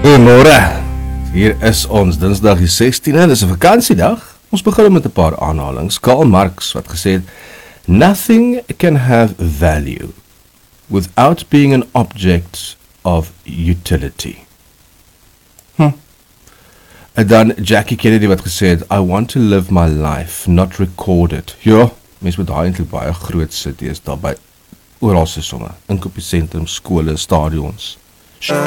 Goeiemôre. Hier is ons Dinsdag die 16de, dis 'n vakansiedag. Ons begin met 'n paar aanhalings. Karl Marx wat gesê het, "Nothing can have value without being an object of utility." En dan Jackie Kennedy wat gesê het, "I want to live my life, not record it." Ja, mense moet daai eintlik baie groot sit, is daar by oral se somme, inkopiesentrum, skole, stadions.